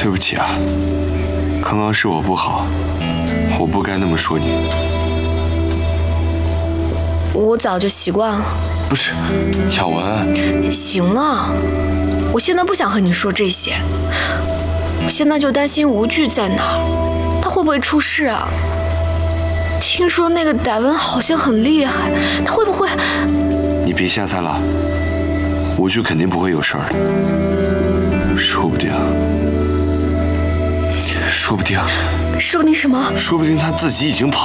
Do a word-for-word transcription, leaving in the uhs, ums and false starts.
对不起啊，刚刚是我不好，我不该那么说你。 我早就习惯了。 不是，雅文。 行了，我现在不想和你说这些。我现在就担心吴惧在哪儿，他会不会出事啊？听说那个戴文好像很厉害，他会不会…… 你别瞎猜了，吴惧肯定不会有事儿的，说不定，说不定， 说不定什么？ 说不定他自己已经跑